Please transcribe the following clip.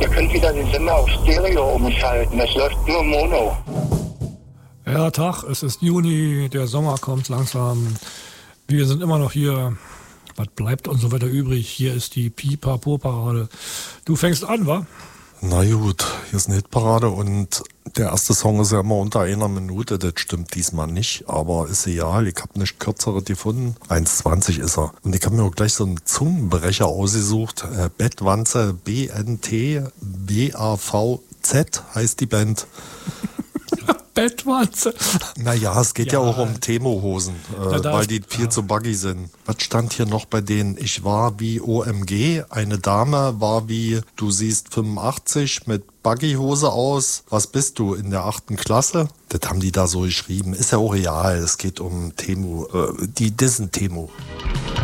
Ihr könnt wieder die Sender auf Stereo umschalten. Es läuft nur Mono. Ja, Tag, es ist Juni, der Sommer kommt langsam. Wir sind immer noch hier. Was bleibt uns so weiter übrig? Hier ist die Pipapo-Parade. Du fängst an, wa? Na gut, hier ist eine Hitparade und der erste Song ist ja immer unter 1 Minute. Das stimmt diesmal nicht, aber ist egal. Ich habe nicht kürzere gefunden. 1,20 ist er. Und ich habe mir auch gleich so einen Zungenbrecher ausgesucht. Bettwanze, B-N-T-W-A-V-Z heißt die Band. Bettwanze. Naja, es geht ja auch um Temo-Hosen, weil die viel zu buggy sind. Was stand hier noch bei denen? Ich war wie OMG, eine Dame war wie, du siehst 85 mit Buggy-Hose aus. Was bist du, in der 8. Klasse? Das haben die da so geschrieben. Ist ja auch real, es geht um Temo, die dissen Temo.